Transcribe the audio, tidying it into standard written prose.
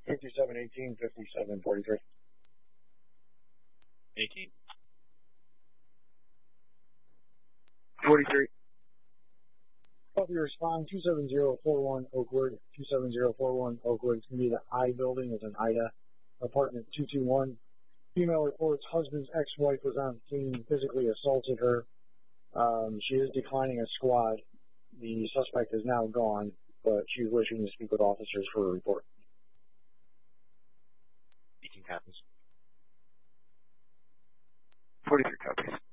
5718, 5743. 18. 43. Copy respond 27041 Oakwood, 27041 Oakwood. It's going to be the I building as an Ida, apartment 221. Female reports husband's ex-wife was on scene, physically assaulted her. She is declining a squad. The suspect is now gone, but she's wishing to speak with officers for a report. 18 copies. 43 copies.